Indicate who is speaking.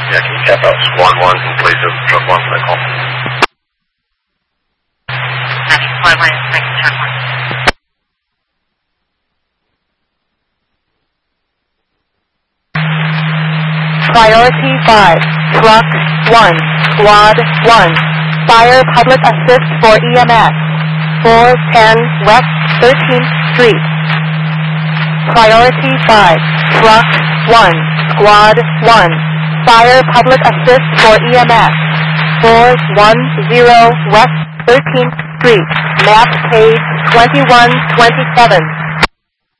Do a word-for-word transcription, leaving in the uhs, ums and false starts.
Speaker 1: Yeah, can you tap out Squad one and please do truck one for that call?
Speaker 2: Copy, Squad one is making truck one.
Speaker 3: Priority five, Truck one, Squad one, Fire Public Assist for E M S, four ten West thirteenth Street. Priority five, Truck one, Squad one, Fire Public Assist for E M S, four one zero West thirteenth Street, map page twenty-one twenty-seven.